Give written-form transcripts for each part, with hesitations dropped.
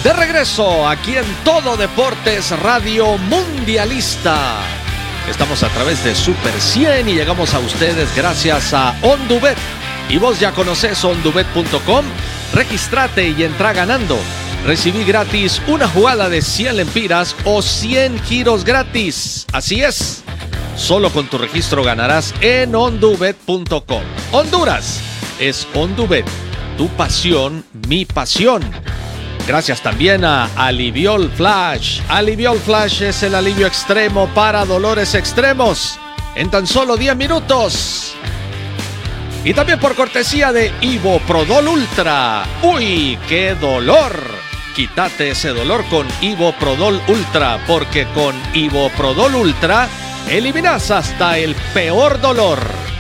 De regreso aquí en Todo Deportes Radio Mundialista. Estamos a través de Super 100 y llegamos a ustedes gracias a Ondubet. Y vos ya conocés ondubet.com. Regístrate y entra ganando. Recibí gratis una jugada de 100 lempiras o 100 giros gratis. Así es. Solo con tu registro ganarás en ondubet.com. Honduras es Ondubet. Tu pasión, mi pasión. Gracias también a Aliviol Flash. Aliviol Flash es el alivio extremo para dolores extremos en tan solo 10 minutos. Y también por cortesía de Ivoprodol Ultra. ¡Uy, qué dolor! Quítate ese dolor con Ivoprodol Ultra, porque con Ivoprodol Ultra eliminas hasta el peor dolor.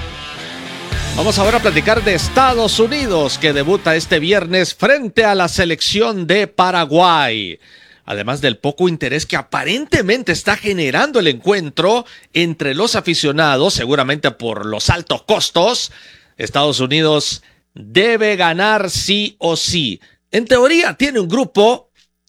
Vamos ahora a platicar de Estados Unidos, que debuta este viernes frente a la selección de Paraguay. Además del poco interés que aparentemente está generando el encuentro entre los aficionados, seguramente por los altos costos, Estados Unidos debe ganar sí o sí. En teoría tiene un grupo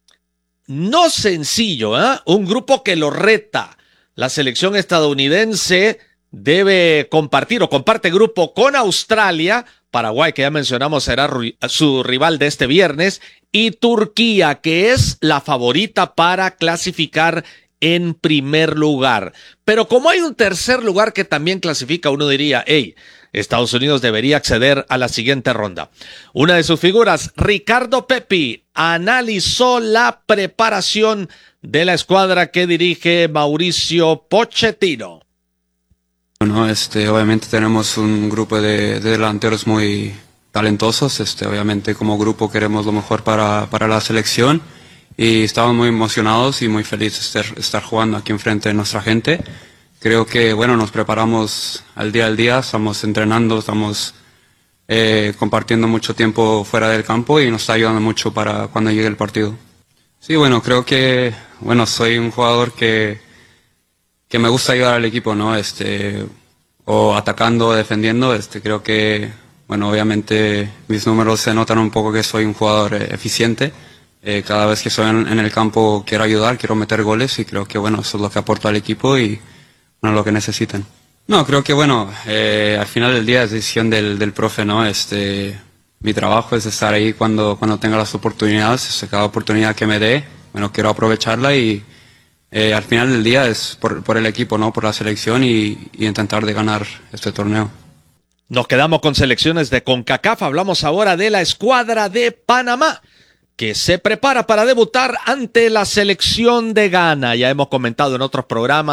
no sencillo, un grupo que lo reta. La selección estadounidense debe compartir o comparte grupo con Australia, Paraguay, que ya mencionamos será su rival de este viernes, y Turquía, que es la favorita para clasificar en primer lugar. Pero como hay un tercer lugar que también clasifica, uno diría, hey, Estados Unidos debería acceder a la siguiente ronda. Una de sus figuras, Ricardo Pepi, analizó la preparación de la escuadra que dirige Mauricio Pochettino. Bueno, obviamente tenemos un grupo de delanteros muy talentosos. Obviamente como grupo queremos lo mejor para la selección y estamos muy emocionados y muy felices de estar jugando aquí enfrente de nuestra gente. Creo que bueno, nos preparamos al día, estamos entrenando, estamos compartiendo mucho tiempo fuera del campo y nos está ayudando mucho para cuando llegue el partido. Sí, bueno, creo que bueno, soy un jugador que me gusta ayudar al equipo, ¿no? O atacando o defendiendo. Creo que, bueno, obviamente mis números se notan un poco que soy un jugador eficiente. Cada vez que estoy en el campo quiero ayudar, quiero meter goles y creo que, bueno, eso es lo que aporto al equipo y bueno, lo que necesitan. No, creo que, bueno, al final del día es decisión del profe, ¿no? Mi trabajo es estar ahí cuando tenga las oportunidades. Cada oportunidad que me dé, bueno, quiero aprovecharla y al final del día es por el equipo, ¿no? Por la selección y intentar de ganar este torneo. Nos quedamos con selecciones de CONCACAF. Hablamos ahora de la escuadra de Panamá, que se prepara para debutar ante la selección de Ghana. Ya hemos comentado en otros programas